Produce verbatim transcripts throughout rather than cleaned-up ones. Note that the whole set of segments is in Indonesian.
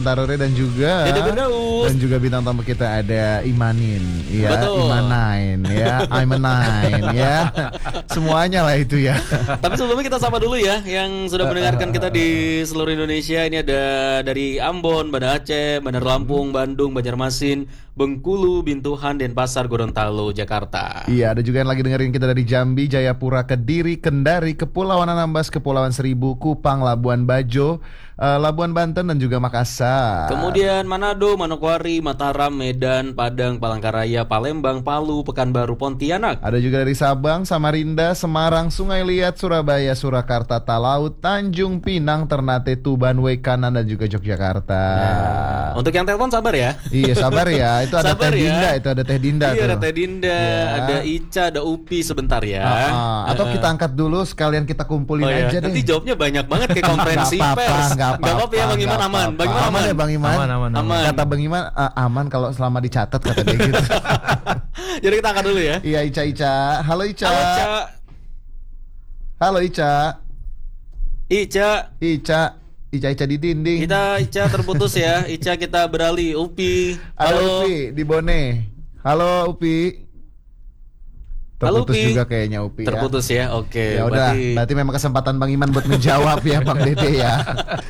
Tarore dan juga Dede Firdaus. dan juga bintang tamu kita ada Imanin, ya, Betul. Imanain, ya, Imanain, ya, semuanya lah itu ya. Tapi sebelumnya kita sapa dulu ya yang sudah mendengarkan kita di seluruh Indonesia. Ini ada dari Ambon, Banda Aceh, Bandar Lampung, Bandung, Banjarmasin, Bengkulu, Bintuhan, Denpasar, Gorontalo, Jakarta. Iya, ada juga yang lagi dengerin kita dari Jambi, Jayapura, Kediri, Kendari, Kepulauan Anambas, Kepulauan Seribu, Kupang, Labuan Bajo, uh, Labuan Banten dan juga Makassar. Kemudian Manado, Manokwari, Mataram, Medan, Padang, Palangkaraya, Palembang, Palu, Pekanbaru, Pontianak. Ada juga dari Sabang, Samarinda, Semarang, Sungai Liat, Surabaya, Surakarta, Talaut, Tanjung Pinang, Ternate, Tuban, Wekanan dan juga Yogyakarta. Nah, untuk yang telepon sabar ya. Iya, sabar ya. Itu ada Sabar Teh ya. Dinda, itu ada Teh Dinda Iya, tuh. ada Teh Dinda, Ya. ada Ica, ada Upi sebentar ya. Ah, ah. Atau kita angkat dulu sekalian kita kumpulin Oh ya, aja deh. nanti jawabnya banyak banget kayak konferensi Nggak apa-apa, pers. nggak Nggak apa-apa ya Bang Iman, nggak aman. apa-apa. Bang Iman aman aman. ya Bang Iman. Aman, aman, aman. Kata Bang Iman uh, aman kalau selama dicatat kata dia gitu. Jadi kita angkat dulu ya. Iya, Ica Ica. Halo Ica. Halo Ica. Halo Ica. Ica. Ica. Ica Ica di dinding. Kita Ica terputus ya. Ica kita beralih. Upi. Halo Halo. Upi di Bone. Halo Upi. Halo, Terputus Upi. juga kayaknya Upi ya. Terputus ya. Oke. Ya udah, berarti- berarti memang kesempatan Bang Iman buat menjawab ya Bang Dede ya.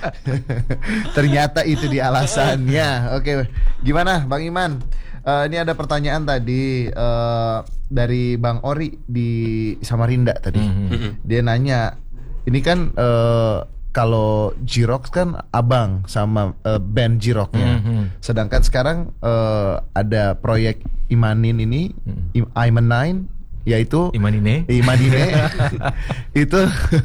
Ternyata itu di alasannya. Oke, gimana Bang Iman? Eh, ini ada pertanyaan tadi eh, dari Bang Ori di Samarinda tadi. Mhm. Dia nanya, ini kan eh, kalau Jirox kan abang sama eh, band Jiroknya. Mhm. Sedangkan sekarang eh, ada proyek Imanin ini, Im- Iman Nine, yaitu Imanine. Imanine. Itu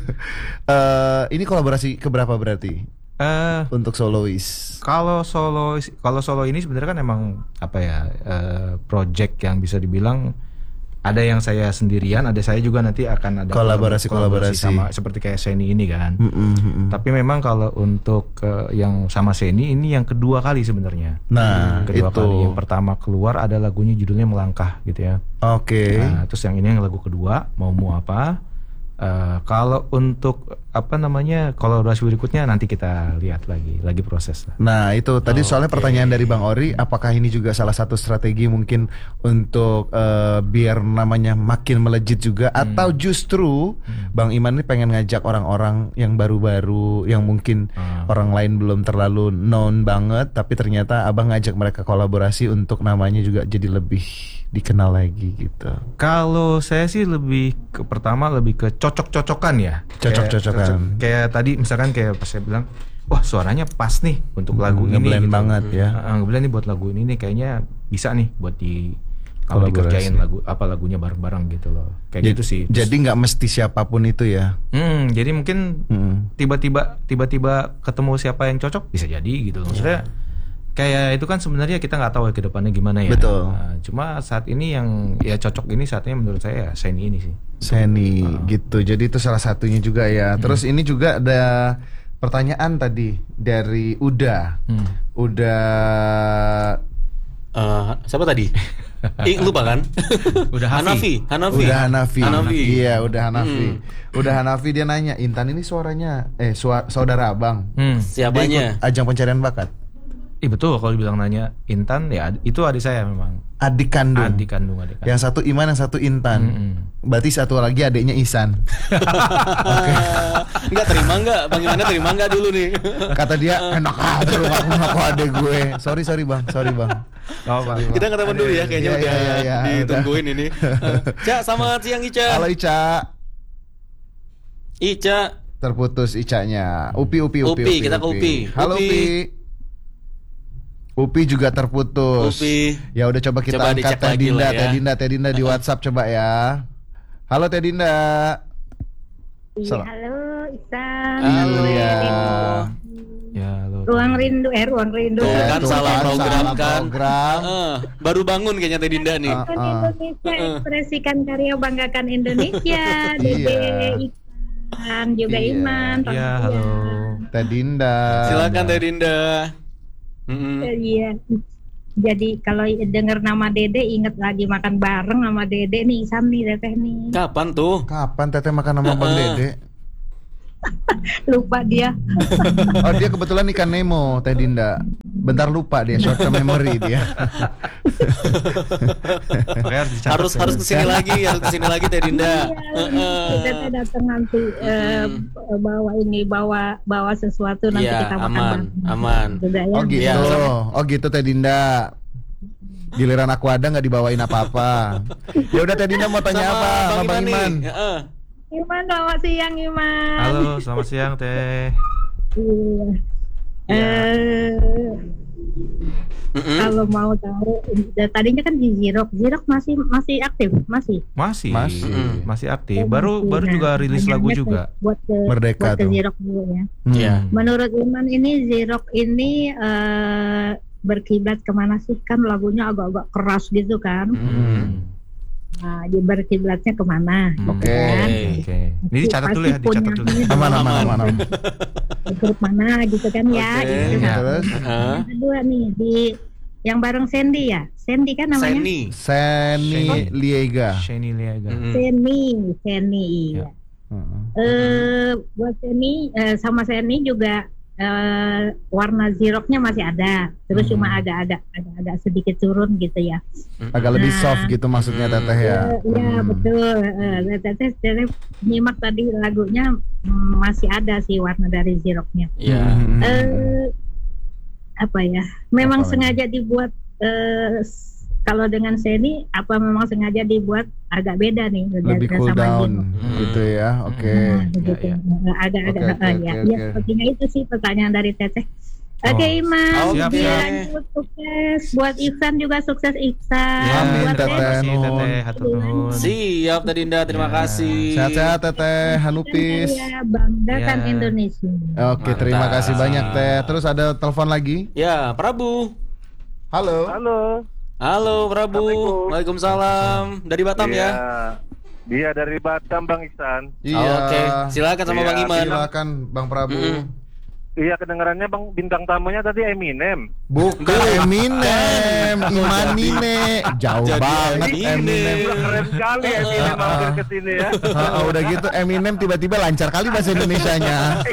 eh, ini kolaborasi keberapa berarti Eh, untuk solois? kalau solo kalau solo ini sebenarnya kan emang apa ya eh, project yang bisa dibilang ada yang saya sendirian, ada saya juga nanti akan ada Kolaborasi- kolaborasi. sama seperti kayak Seni ini kan. Mm-mm, mm-mm. Tapi memang kalau untuk eh, yang sama Seni ini yang kedua kali sebenarnya. Nah, kedua itu. kali. Yang pertama keluar ada lagunya judulnya Melangkah gitu ya. Oke. Nah, terus yang ini yang lagu kedua mau mu apa? Eh, kalau untuk apa namanya kolaborasi berikutnya nanti kita lihat lagi, lagi proses lah. Nah itu tadi soalnya Oke. pertanyaan dari Bang Ori, apakah ini juga salah satu strategi mungkin untuk eh, biar namanya makin melejit juga, atau justru Bang Iman ini pengen ngajak orang-orang yang baru-baru yang mungkin Ah. orang lain belum terlalu known banget, tapi ternyata abang ngajak mereka kolaborasi untuk namanya juga jadi lebih dikenal lagi gitu. Kalau saya sih lebih ke pertama lebih ke cocok-cocokan ya. Cocok-cocokan. Kayak, cocok- kayak tadi misalkan kayak pas saya bilang, wah suaranya pas nih untuk lagu Hmm, ini. ngeblend banget ya. Uh, ngeblend nih buat lagu ini nih kayaknya bisa nih buat di kalau Kolaborasi. dikerjain lagu apa lagunya bareng-bareng gitu loh. Kayak Jadi- gitu sih. Jadi nggak mesti siapapun itu ya. Hmm, jadi mungkin Hmm. tiba-tiba tiba-tiba ketemu siapa yang cocok bisa jadi gitu loh. Maksudnya kayak itu kan sebenarnya kita nggak tahu ya ke depannya gimana ya. Betul. Nah, cuma saat ini yang ya cocok ini saatnya menurut saya ya Seni ini sih. Seni gitu. Jadi itu salah satunya juga ya. Terus ini juga ada pertanyaan tadi dari Uda. Hmm. Uda Eh, siapa tadi? Ih, lupa kan? Udah Hanafi. Hanafi. Udah Hanafi. Hanafi. Iya, udah Hanafi. Hmm. Udah Hanafi dia nanya, Intan ini suaranya eh sua- saudara Abang. Hmm. Dia Siapanya? ikut ajang pencarian bakat. Ih betul kalau dibilang nanya Intan ya itu adik saya memang. Adik kandung. Adik kandung adik kandung. Yang satu Iman, yang satu Intan. Mm-mm. Berarti satu lagi adiknya Isan. Enggak terima enggak? Bang Iman terima enggak dulu nih? Kata dia, enak aja lu ngaku ngaku adek gue. Sorry sorry bang, sorry bang. Oh, Pak. Kita nggak teman dulu ya, kayaknya Iya, udah iya, iya, ditungguin ini. Cak, selamat siang Ica. Halo Ica. Ica. Terputus Icanya. Upi Upi Upi. Upi, kita ke Upi. Halo Upi. Upi. Upi juga terputus. Upi. Ya udah coba kita Coba angkat dicek Teh lagi Dinda, lah ya. Teh Dinda, Teh Dinda di WhatsApp coba ya. Halo Teh Dinda. Iya, Sel- halo Isan. Halo. Iya. Ya lo. Ruang rindu, eh ruang rindu. Tuh Ya, kan tuh salah kan, program salah kan. program. Heeh, baru bangun kayaknya Teh Dinda nih. Ah. Kan Indonesia, ekspresikan karya, banggakan Indonesia. Dede, Iya. Ikan, juga Iya. Iman. Ya halo. Teh Dinda. Silakan Teh Dinda. Mm-mm. Iya. Jadi kalau dengar nama Dede inget lagi makan bareng sama Dede nih, Isan nih Teteh nih. Kapan tuh? Kapan Teteh makan sama Bang Dede? Lupa dia. Oh dia kebetulan ikan Nemo Teh Dinda. bentar lupa dia, short term memory dia. Makanya harus dicatat harus ya. harus kesini lagi, harus kesini lagi Teh Dinda. Heeh. Kita teh datang nanti eh, bawa ini bawa bawa sesuatu nanti Iya, kita makan aman, bareng. aman. Juga ya. Oh gitu, Iya. oh gitu Teh Dinda. Giliran aku ada nggak dibawain apa-apa. Ya udah Teh Dinda mau tanya Sama apa, sama Bang nih. Iman? Heeh. Iman, selamat siang Iman. Halo, selamat siang Teh. Iya. Eh, Mm-mm. kalau mau tahu, eh, tadinya kan di Xerox, Xerox masih masih aktif, masih. Masih, Masih. masih aktif. Baru Masih. baru Nah, juga rilis lagu pertanyaannya juga. ke- Buat ke Merdeka buat ke tuh. Xerox dulu ya. Hmm. Iya. Menurut Iman ini Xerox ini eh, berkiblat kemana sih? Kan lagunya agak-agak keras gitu kan. Hmm. Nah, dia berkiblatnya kemana? Oke. kan? Oke. Ini dicatat dulu ya, dicatat dulu. Aman aman aman. aman. Grup mana gitu kan ya? Oke. Gitu. Iya. Terus Heeh. Yang kedua nih di yang bareng Sandy ya, Sandy kan namanya. Seni. Seni Liega. Shani Liaga. Mm-mm. Seni, Seni. Iya. Heeh. Eh buat Seni eh, sama Seni juga eh, warna Xeroxnya masih ada, terus Hmm. cuma agak-agak agak-agak sedikit turun gitu ya. Agak lebih Nah. soft gitu maksudnya Teteh ya. Eh, Iya Hmm. betul. Eh, Teteh Teteh nyimak tadi lagunya mm, masih ada sih warna dari Xeroxnya. Iya. Hmm. Eh apa ya? Memang Apa lagi? sengaja dibuat eh, s- kalau dengan Seni apa memang sengaja dibuat agak beda nih Lebih dengan cool sama down Xerox. gitu ya. Oke. Nah, begitu. ya. Eh, Agak-agak Oke, eh, oke, ya. oke, Ya, oke. sepertinya itu sih pertanyaan dari Teteh. Oke, Oh, Iman, siap, dia siap. lanjut sukses buat Iksan juga sukses Iksan. Ya, Amin, buat Teteh. terima kasih Nun. Teteh, hatur nuhun. Siap Teh Dinda, terima Ya. kasih. Sehat-sehat Teteh Hanupis. Saya banggakan Ya. Indonesia. Oke, terima Mantap. kasih banyak Teh. Terus ada telepon lagi? Ya, Prabu. Halo. Halo. Halo Prabu. Assalamualaikum. Waalaikumsalam. Dari Batam Iya. ya. Dia dari Batam, Bang Iksan. Iya. Oke, silakan sama Iya, Bang Iman. Silakan Bang Prabu. Mm-mm. Iya, kedengarannya Bang bintang tamunya tadi Eminem. Bukan Eminem, Imanine. Jauh Jadi banget Eminem. Eminem. Keren sekali Eminem mampir ke sini ya. Ah, udah gitu Eminem tiba-tiba lancar kali bahasa Indonesianya.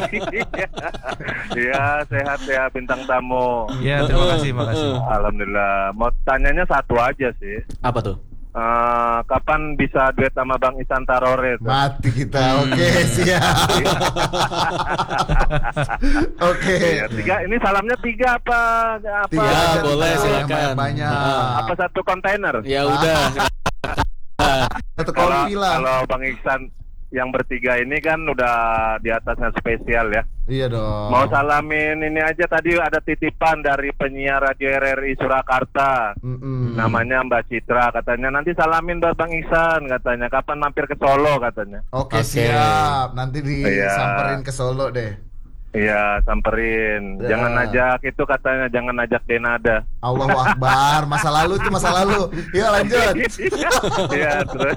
Iya, sehat ya bintang tamu. Ya, terima kasih, makasih. Alhamdulillah. Mau tanyanya satu aja sih. Apa tuh? Eh, kapan bisa duet sama Bang Isan Tarore? tuh? Mati kita. Oke, siap. Oke. Iya, tiga. Ini salamnya tiga apa? Apa? Tiga Ya, aja, boleh, tiga, silakan. yang banyak. Ah. Apa satu kontainer? Ya udah. Satu Kalau kompi lah. kalau Bang Iksan yang bertiga ini kan udah di atasnya spesial ya. Iya dong. Mau salamin ini aja, tadi ada titipan dari penyiar Radio R R I Surakarta. Mm-mm. Namanya Mbak Citra, katanya nanti salamin buat Bang Iksan, katanya kapan mampir ke Solo katanya. Oke, Oke. siap. Nanti Iya. disamperin ke Solo deh. Iya, samperin. Ya. Jangan ajak itu katanya, jangan ajak Denada. Allahu Akbar. Masa lalu itu masa lalu. Yuk lanjut. Iya, terus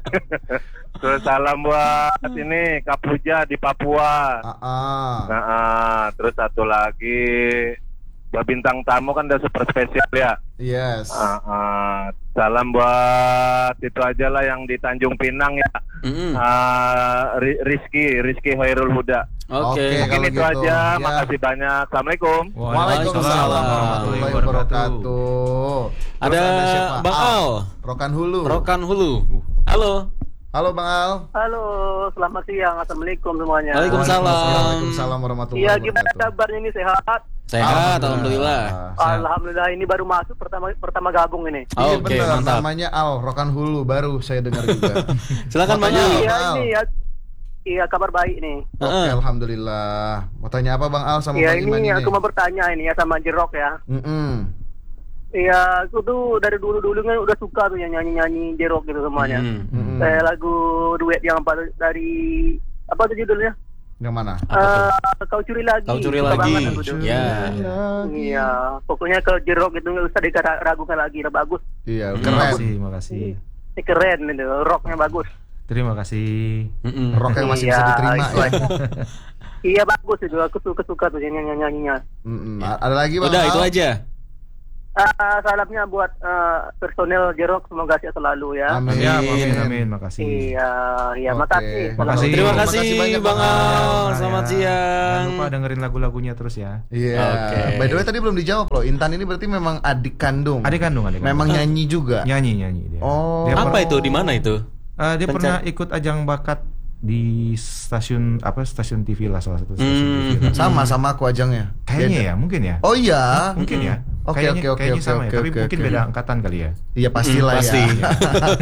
terus salam buat ini Kapuja di Papua. Ah, ah. Nah, ah, terus satu lagi buat bintang tamu kan udah super spesial ya. Yes. Ah, ah, salam buat itu aja lah yang di Tanjung Pinang ya. Mm-mm. Ah, Ri- Rizky, Rizky Hoirul Huda. Oke. Oke, Mungkin kalau itu gitu, aja. ya. Makasih banyak. Assalamualaikum. Waalaikumsalam warahmatullahi wabarakatuh. Terus Ada siapa? Bang Al. Rokan Hulu. Rokan Hulu. Halo. Halo Bang Al. Halo, selamat siang. Assalamualaikum semuanya. Waalaikumsalam. Waalaikumsalam warahmatullahi Iya, gimana wabarakatuh. kabarnya ini, sehat? Sehat, alhamdulillah. Sehat. Alhamdulillah, ini baru masuk pertama pertama gabung ini. Iya Oke, benar, mantap. namanya Al, Rokan Hulu, baru saya dengar juga. Silakan Bang Mau tanya Al. apa, Iya, Al? ini ya. Iya, kabar baik nih. Oke, Heeh. alhamdulillah. Mau tanya apa Bang Al sama Iya, Bang Iman ini ini? aku mau bertanya ini ya sama Jerok ya. Mm-mm. Iya, aku tuh dari dulu-dulu kan udah suka tuh yang nyanyi-nyanyi Jerok gitu semuanya. Hmm. Mm-mm. Kayak lagu duet yang apa dari apa tuh judulnya? Yang mana? Eh, Kau curi lagi. Kau curi Suka lagi. banget aku tuh. Ya. Iya, pokoknya kalau Jerok itu nggak usah diragukan lagi, udah bagus. Iya, Terima keren. kasih, makasih. Ini keren itu, rocknya bagus. Terima kasih. Mm-mm. Rock yang masih Iya, bisa diterima itu ya. aja. Iya bagus itu, aku suka suka tuh nyanyi nyanyinya. Mm-mm. A- Ada lagi Bang Udah Al? itu aja. Uh, salamnya buat uh, personel Jerok, semoga sehat selalu ya. Amin. Ya, amin, amin, makasih. Iya, iya, Oke. makasih. Makasih. Terima Terima kasih, kasih banyak, Bang Bang Al. Nah, Selamat ya. siang. Jangan lupa dengerin lagu-lagunya terus ya. Iya. Oke. By the way tadi belum dijawab loh. Intan ini berarti memang adik kandung. Adik kandung, adik kandung. Memang nyanyi juga. nyanyi nyanyi dia. Oh. Dia Apa per- itu? Di mana itu? Eh, dia Penca- pernah ikut ajang bakat di stasiun apa stasiun T V lah, salah satu stasiun Hmm. T V lah. Sama sama aku ajangnya. Kayaknya Beda. ya, mungkin ya. Oh iya. Mungkin ya. Oke, Kayaknya, oke, oke, kayaknya oke, sama oke, ya, tapi oke, mungkin oke. beda angkatan kali ya. Iya pastilah Hmm, pasti. ya.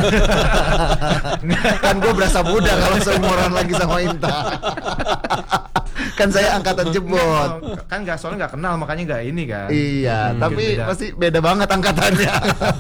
Kan gue berasa muda kalau seumuran lagi sama Inta. Kan saya angkatan jebot. Nggak, kan nggak, soalnya nggak kenal makanya nggak ini kan. Iya, Hmm, tapi beda. pasti beda banget angkatannya.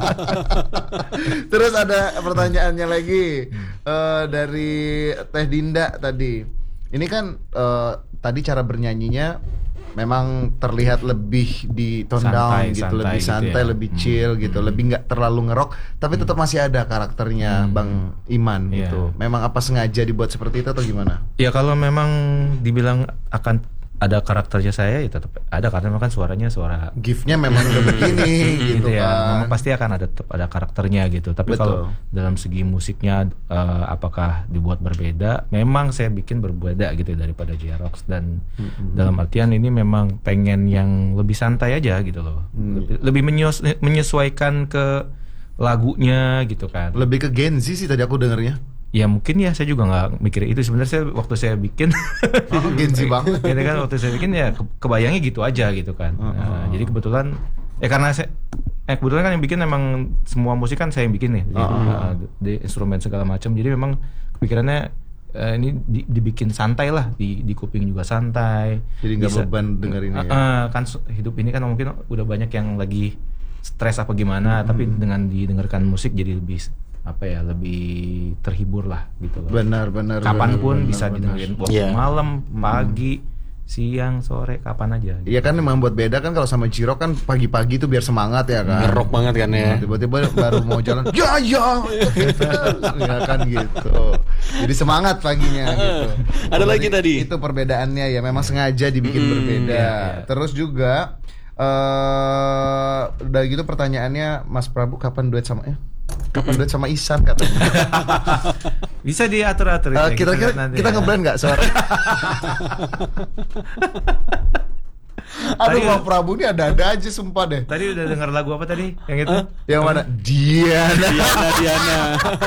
Terus ada pertanyaannya lagi eh, dari Teh Dinda tadi. Ini kan eh, tadi cara bernyanyinya memang terlihat lebih di tone Santai, down gitu, santai lebih gitu santai, ya. lebih chill gitu, lebih nggak terlalu ngerok, tapi tetap masih ada karakternya Bang Iman Iya. gitu. Memang apa sengaja dibuat seperti itu atau gimana? Ya kalau memang dibilang akan ada karakternya saya, ya tetap ada karena memang kan suaranya suara Gift-nya memang udah begini gitu ya. kan. Memang pasti akan ada tetap ada karakternya gitu. Tapi Betul. kalau dalam segi musiknya eh, apakah dibuat berbeda? Memang saya bikin berbeda gitu daripada J-Rocks, dan dalam artian ini memang pengen yang lebih santai aja gitu loh. Mm. Lebih, lebih menyes- menyesuaikan ke lagunya gitu kan. Lebih ke Gen Z sih tadi aku dengernya. Ya mungkin ya, saya juga nggak mikir itu sebenarnya. Saya waktu saya bikin Oh, Gen Z banget. gitu kan, waktu saya bikin ya ke- kebayangnya gitu aja gitu kan. Nah, jadi kebetulan ya karena saya eh kebetulan kan yang bikin emang semua musik kan saya yang bikin nih. Jadi, uh, di instrumen segala macam. Jadi memang kepikirannya eh, ini di- dibikin santai lah, di di kuping juga santai. Jadi nggak Bisa- beban dengerinnya ya. Uh, uh, kan su- hidup ini kan mungkin udah banyak yang lagi stres apa gimana, tapi dengan didengarkan musik jadi lebih apa ya, lebih terhibur lah gitu loh. Benar, benar. Kapanpun benar, bisa benar, didengerin, benar. waktu Iya. malam, pagi, siang, sore, kapan aja. Iya kan memang buat beda kan, kalau sama J-Rock kan pagi-pagi tuh biar semangat ya kan. Ngerok banget kan ya. Nah, tiba-tiba baru mau jalan, ya ya, ya kan gitu. Jadi semangat paginya gitu. Ada lagi tadi. Itu perbedaannya ya, memang sengaja dibikin Mm, berbeda. iya, iya. Terus juga eh udah gitu pertanyaannya, Mas Prabu kapan duet sama ya? Kapan duet sama Ihsan katanya? Bisa diatur-atur Eh, ya, Kira-kira lihat nanti kita ya. ngeblend nggak suara? Aduh, Tadi- Bang Prabu ini ada-ada aja sumpah deh. Tadi udah dengar lagu apa tadi? Yang itu? Yang mana? Diana. Diana, Diana.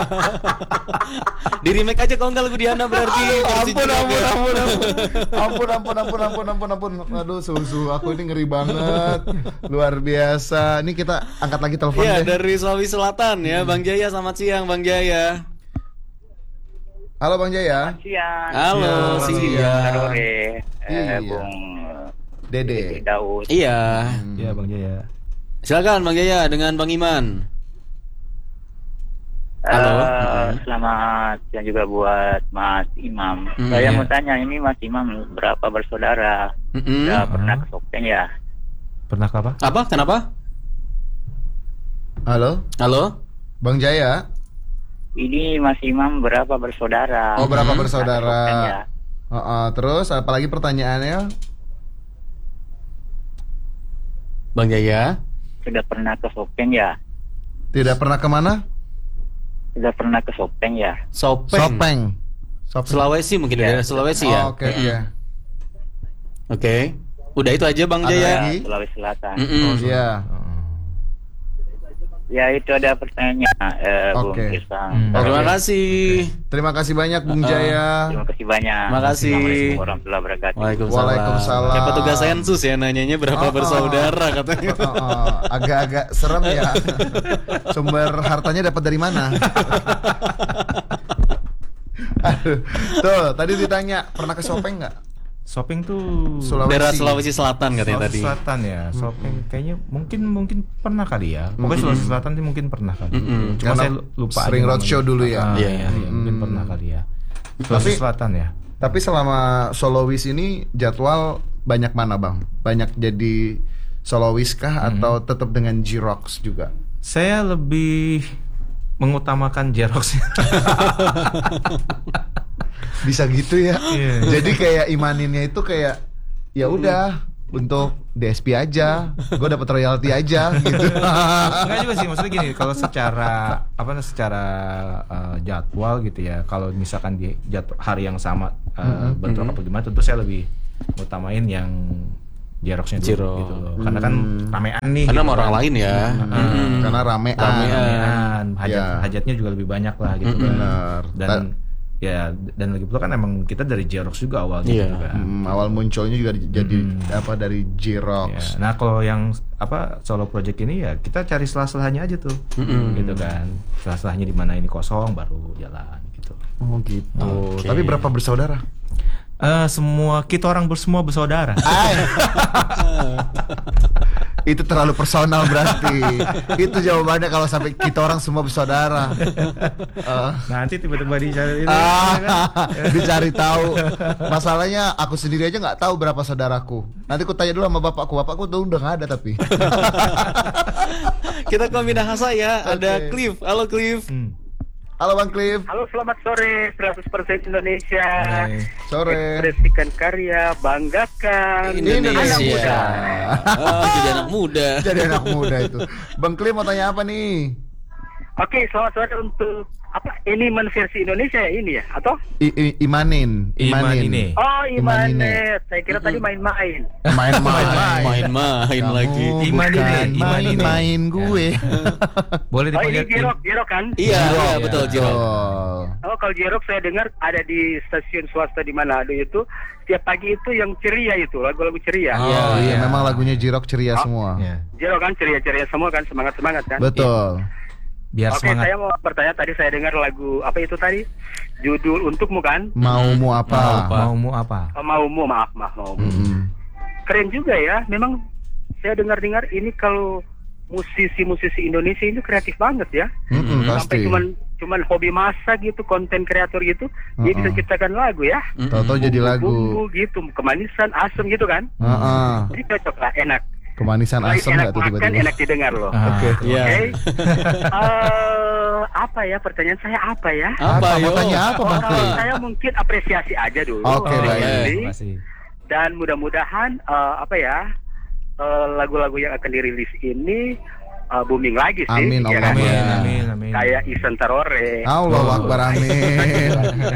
Di remake aja kalau nggak lagu Diana berarti. versi Ampun, J-Rock ampun, ya. ampun, ampun, ampun, ampun, ampun, ampun, ampun, ampun. Aduh, susu aku ini ngeri banget, luar biasa. Ini kita angkat lagi telepon Iya, deh. dari Sulawesi Selatan ya, Bang Jaya. Selamat siang, Bang Jaya. Halo Bang Jaya. Siang. Halo, Iya, siang. Sore, Iya. eh, Bung Dede. Daud. Iya. Iya, Bang Jaya. Silakan Bang Jaya dengan Bang Iman. Halo. Eh, selamat siang juga buat Mas Imam. Mm, Saya iya. mau tanya, ini Mas Imam berapa bersaudara? Mm-mm. Sudah pernah Ah. ke Sopeng ya? Pernah ke apa? Apa? Kenapa? Halo, Halo? Bang Jaya. Ini Mas Imam berapa bersaudara? Oh, berapa Pernah ke bersaudara? Sopeng ya? Heeh, terus apalagi pertanyaannya? Bang Jaya? Sudah pernah ke Sopeng ya? Tidak pernah kemana? Sudah pernah ke Sopeng ya? Sopeng. Sopeng. Sopeng. Sulawesi mungkin Ya. daerah Sulawesi ya. Oh, Oke, iya. Oke. Udah itu aja Bang Ada Jaya. lagi? Ya, Sulawesi Selatan. Mm-mm. Iya. Ya, itu ada pertanyaan eh, Bung Oke. Irfan. Hmm. Terima Oke. kasih. Terima kasih banyak Bung Jaya. Terima kasih banyak. Terima kasih. Assalamualaikum warahmatullahi wabarakatuh. Waalaikumsalam. Waalaikumsalam. Kayak petugas sensus ya, nanyanya berapa Oh, oh. bersaudara katanya. Oh, oh, agak-agak serem ya. Sumber hartanya dapat dari mana? Aduh. Tuh, tadi ditanya pernah ke Sopeng nggak? Shopping tuh Sulawesi. Daerah Sulawesi Selatan katanya tadi. Sulawesi Selatan ya. Shopping kayaknya mungkin mungkin pernah kali ya. Pokoknya Sulawesi Selatan sih mungkin pernah kali. Mm-mm. Cuma Karena saya lupa sering aja roadshow namanya. dulu ya. Ah, Iya. iya, iya, mungkin Hmm. pernah kali ya. Tapi- Sulawesi Selatan ya. Tapi selama solois ini jadwal banyak mana Bang? Banyak jadi solois kah atau tetap dengan J-Rocks juga? Saya lebih mengutamakan J-Rocks. Bisa gitu ya. Iya. Jadi kayak imaninnya itu kayak ya udah untuk D S P aja, gue dapat royalti aja gitu. Enggak juga sih, maksudnya gini, kalau secara apa secara uh, jadwal gitu ya, kalau misalkan di jadwal hari yang sama uh, mm-hmm. bentrok apa gimana, tentu saya lebih utamain yang J-Rocks-nya dulu J-Rock. gitu loh. Karena kan ramean nih. Karena gitu sama orang kan. lain ya. Hmm. Hmm, karena ramean. Ramean, hajat, Ya. hajatnya juga lebih banyak lah gitu kan. Benar. Dan Ta- ya dan lagi pula kan emang kita dari J-Rocks juga awal gitu Iya. juga. Hmm, awal munculnya juga di- jadi apa dari Ya. J-Rocks. Nah kalau yang apa solo project ini ya kita cari selah-selahnya aja tuh, gitu kan. Selah-selahnya di mana ini kosong baru jalan gitu. Oh gitu. Oke. Tapi berapa bersaudara? Eh semua kita orang bersemua bersaudara. Itu terlalu personal berarti. Itu jawabannya kalau sampai kita orang semua bersaudara. Eh, Nanti tiba-tiba dicari ini. ah, dicari tahu. Masalahnya aku sendiri aja nggak tahu berapa saudaraku. Nanti aku tanya dulu sama bapakku. Bapakku tuh udah nggak ada tapi. Kita ke Minahasa ya. Ada Oke. Cliff. Halo Cliff. Hmm. Halo Bang Cliff. Halo, selamat sore. seratus persen Indonesia. Hai. Sore. Ekspresikan karya, banggakan Indonesia. anak muda. Oh, jadi anak muda. Jadi anak muda itu. Bang Cliff mau tanya apa nih? Oke, selamat sore untuk apa? Ini men versi Indonesia ya ini ya? Atau? I- i- imanin, imanin. Imanine. Oh, Imanine. Imanet. Saya kira tadi main-main. Main-main. Main-main lagi. Kamu Imanin, bukan Imanin. main-main gue. Boleh Oh, ini dipanggil J-Rock, J-Rock kan? Iya, iya betul Jiro. Oh. Oh, kalau J-Rock saya dengar ada di stasiun swasta di Manado itu setiap pagi itu yang ceria itu, lagu-lagu ceria. Oh, Iya, iya, iya. memang lagunya J-Rock ceria Oh. semua. Ya. J-Rock kan ceria-ceria semua kan, semangat-semangat kan? Betul. Biar Oke, semangat. saya mau bertanya tadi saya dengar lagu apa itu tadi? Judul Untukmu kan? Maumu apa? Maumu apa? Oh, Maumu, maaf, maaf, Maumu. Mm-mm. Keren juga ya. Memang saya dengar-dengar ini kalau musisi-musisi Indonesia itu kreatif banget ya. Mm-mm, Sampai pasti. cuman cuman hobi masak gitu, konten kreator gitu, dia bisa Uh-uh. ciptakan lagu ya. Tahu-tahu jadi lagu. Bumbu gitu, kemanisan, asam gitu kan. Heeh. Jadi cocok lah, enak. Kemanisan Selain asam enak nggak tuh makan, tiba-tiba? enak didengar loh. Ah, Oke. Iya. Oke. Eh, apa ya pertanyaan saya apa ya? Apa, Apa? Mau yo? tanya apa Bang Oh, Cliff? saya mungkin apresiasi aja dulu. Oke, Oh, baik. jadi, Terima kasih. dan mudah-mudahan eh, apa ya eh, lagu-lagu yang akan dirilis ini eh, booming lagi sih. Amin, ya Allah. kan? Amin, Iya. amin, amin. Kayak Isan Tarore. Allahu Akbar, amin.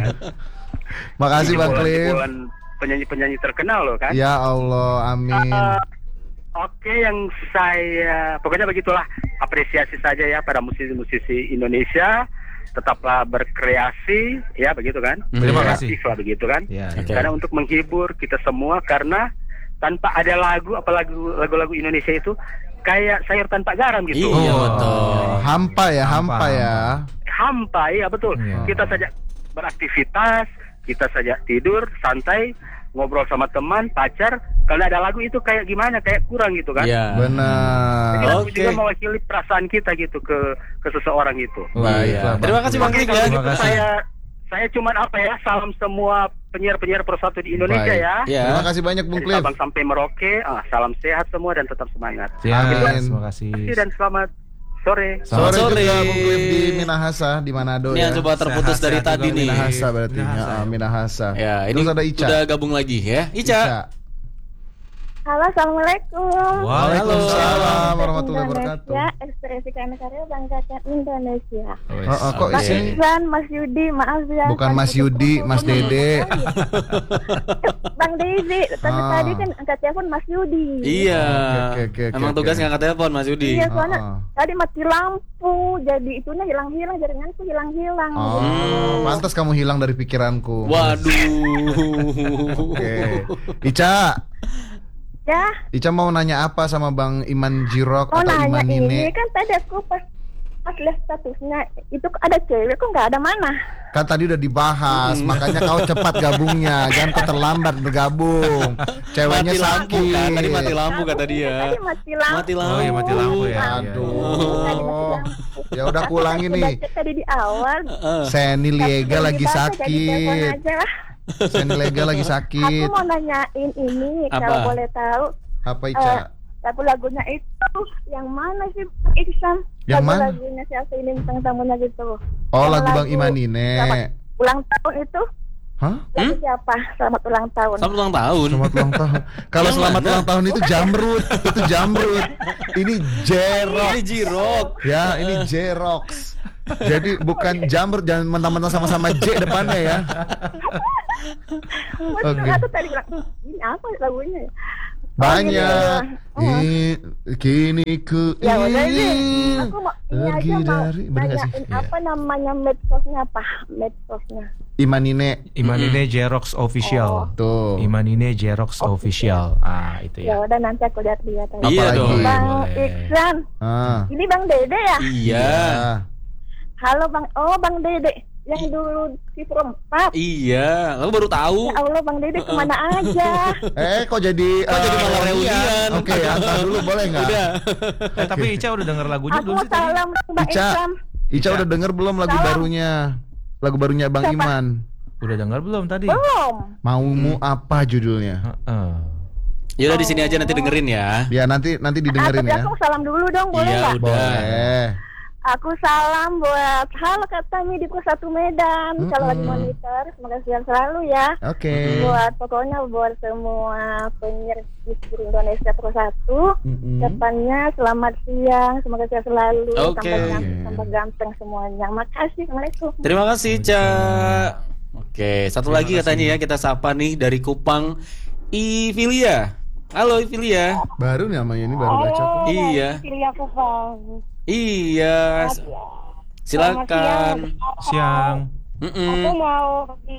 Makasih Bang Cliff. Kumpulan penyanyi-penyanyi terkenal loh kan. Ya Allah, amin. Eh, Oke, yang saya pokoknya begitulah, apresiasi saja ya pada musisi-musisi Indonesia, tetaplah berkreasi ya begitu kan. Terima kasih. Kreatif lah begitu kan. Ya, Oke. ya. Karena untuk menghibur kita semua, karena tanpa ada lagu apalagi lagu-lagu Indonesia itu kayak sayur tanpa garam gitu. Iya Oh. betul. Hampa ya, hampa, Hampa, ya. Hampa ya betul. Iya. Kita saja beraktivitas, kita saja tidur santai, ngobrol sama teman, pacar. Kalau ada lagu itu kayak gimana? Kayak kurang gitu kan. Iya. Jadi Benar. lagu Oke. juga mewakili perasaan kita gitu ke ke seseorang itu. Baiklah, Iya. Terima kasih Bang Cliff Kalau ya. gitu Terima kasih. saya saya cuman apa ya, salam semua penyiar-penyiar Pro satu di Indonesia Baik. ya. Ya. Terima kasih banyak Bung Dari Cliff. Sabang sampai Merauke, ah, salam sehat semua dan tetap semangat. Ya, Amin. terima kasih. Terima kasih dan selamat sore. Selamat Sore, sore. juga Bung Cliff di Minahasa, di Manado Ini ya. yang coba terputus Sehat-sehat dari juga tadi Bung nih. Minahasa berarti. Minahasa. Ya, Minahasa. Ya, ini Terus ada Ica. udah gabung lagi ya. Ica. Ica. Halo, assalamualaikum. Waalaikumsalam warahmatullahi wabarakatuh. Indonesia, ekspresikan karya banggakan Indonesia. Oh, oh, kok Oke. Mas sini? Iksan, Mas Yudi, maaf ya. Bukan Kan Mas itu Yudi, kerupuk Mas kuning. Dede. Bang Dede, tapi Ah. tadi kan angkat telepon Mas Yudi. Iya. Oke, oke, oke, Emang oke. tugas ngangkat telepon Mas Yudi. Iya, soalnya Ah, ah. tadi mati lampu, jadi itunya hilang-hilang, jaringanku hilang-hilang. Oh, Hmm. pantas kamu hilang dari pikiranku. Waduh. Oke. Ica, Ya, Ica mau nanya apa sama Bang Iman J-Rock mau atau nanya Iman ini ini? kan tadi aku pas pas lihat statusnya itu ada cewek kok nggak ada mana? Kan tadi udah dibahas, makanya kau cepat gabungnya, jangan kau terlambat bergabung. Ceweknya Mati lampu sakit. kan, tadi mati lampu Aku kata pikir dia. Tadi mati lampu. Mati lampu. Oh iya mati lampu ya. Aduh. Tadi mati lampu. Ya udah aku ulangi Aku nih. udah cek tadi di awal. Seni Liega Tapi lagi dibahas, jadi telepon sakit. aja. Seni Liega lagi Aku sakit. mau nanyain ini Apa? kalau boleh tahu Apa eh, Ica? lagu-lagunya itu yang mana sih Iksan? Yang mana? Lagu-lagunya siapa ini bintang tamunya gitu. Oh, Yang lagu Bang Iman selamat Ine. ulang tahun itu Hah? Lagu siapa? Selamat ulang tahun. Selamat ulang tahun. Selamat ulang tahun. Kalau Yang selamat mana? ulang tahun itu jamrut, itu jamrut. Ini Jerox. Ini Jirok. Ya, ini Jerox. Jadi bukan jamrut, jangan mentang-mentang sama-sama J depannya ya. Betul, Oke. aku tadi bilang, ini apa lagunya? ya? Banyak. Oh, Ini kini ku Ya udah ini, ingin aku mau ini pergi aja mau dari, bener gak sih? nanyain Iya. apa namanya medsosnya apa? Medsosnya. Imanine Imanine Jerox Official. tuh. Imanine Jerox Official. Ah, itu Ya ya. udah nanti aku lihat-lihat. aja. Iya Apalagi? dong. Bang Boleh. Iksan, Ah. ini Bang Dede ya? Iya. Halo Bang, oh Bang Dede yang dulu di perempat. Iya. Lalu baru tahu. Ya Allah Bang Dede kemana aja? Eh kok jadi Kok jadi malah eh, reunian? Oke, antar dulu boleh nggak? Udah. Eh, tapi Ica udah denger lagunya Aku belum mau sih tadi? salam Mbak Ica. Iksan. Ica udah denger belum lagu Salam. barunya? Lagu barunya Bang Siapa? Iman. Udah denger belum tadi? Belum. Maumu apa judulnya? Heeh. Yaudah di sini aja nanti dengerin ya. Ya nanti nanti didengerin Aku ya. aku salam dulu dong, boleh Iya, nggak? udah. Boleh. Aku salam buat halo Kak Tami di Pos satu Medan. Kalau lagi monitor, semoga sehat selalu ya. Oke. Buat pokoknya buat semua penyiar di seluruh Indonesia Pos satu. Mm-mm. Depannya selamat siang, semoga sehat selalu. Oke. Tambah ganteng, tambah ganteng semuanya. Makasih, assalamualaikum. Terima kasih, Ca. Oke, satu lagi katanya ya kita sapa nih dari Kupang, Ivilia. Halo Ivilia. Baru nih namanya ini baru baca. Oh, Iya. Pilih aku Bang. Iya. Silakan. Siang. Aku Mm-mm. mau di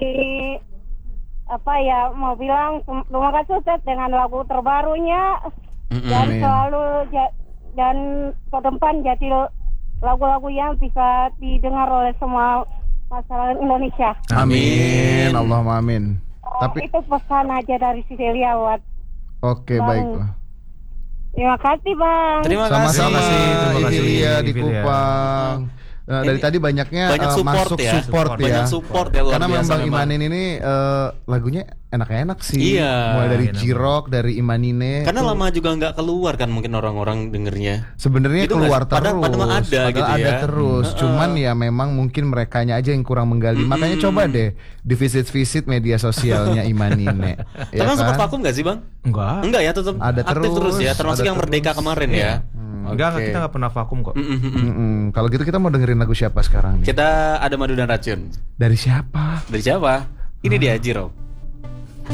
apa ya mau bilang tem- terima kasih Ted dengan lagu terbarunya Mm-mm. dan Amin. selalu ja- dan ke depan jadi lagu-lagu yang bisa didengar oleh semua masyarakat Indonesia. Amin. Allahumma amin. Oh, Tapi itu pesan aja dari Sidelia buat oke Bang. baiklah. terima kasih Bang. Terima kasih. Sama-sama Terima kasih, Ivilia di Ivilia. Kupang. Nah, dari Ini tadi banyaknya banyak eh, support masuk ya. support, ya. Banyak support ya luar Karena biasa memang memang. Imanin ini eh, lagunya enak-enak sih. Iya. Mulai dari Enak. Jirok, dari Imanine. Karena tuh lama juga nggak keluar kan mungkin orang-orang dengernya. sebenarnya Itu keluar nggak- padahal- terus. padahal ada Padahal gitu ada ya. terus. Mm. Cuman ya memang mungkin merekanya aja yang kurang menggali. Makanya coba deh di visit-visit media sosialnya Imanine. Tapi Ya sempat kan? vakum nggak sih bang? Enggak. Enggak ya, tetap Ada aktif terus, terus, ya. Termasuk ada yang Merdeka terus. kemarin ya. Hmm, Enggak, oke. kita enggak pernah vakum kok. Mm-mm-mm. Mm-mm. Kalau gitu kita mau dengerin lagu siapa sekarang nih? Kita ada Madu dan Racun. Dari siapa? Dari siapa? Ini dia Jiro.